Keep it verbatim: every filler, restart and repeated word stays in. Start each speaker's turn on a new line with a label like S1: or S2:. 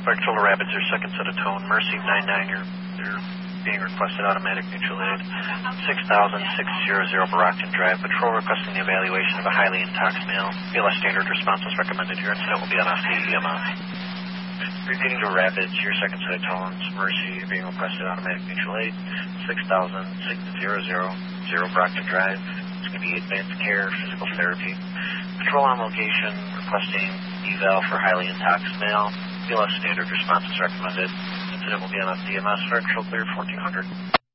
S1: Spectral Rapids, your second set of tone. Mercy nine nine, you're, you're being requested automatic mutual aid. six thousand six hundred Brockton Drive. Patrol requesting the evaluation of a highly intoxicated male. B L S standard response was recommended. Your incident will be on F T E M S. Repeating to Rapids, your second set of tones. Mercy, you're being requested automatic mutual aid. six thousand six hundred Brockton Drive. It's going to be advanced care, physical therapy. Patrol on location, requesting eval for highly intoxicated male. B L S standard response is recommended. Incident will be on F D M S. Fire control clear fourteen hundred.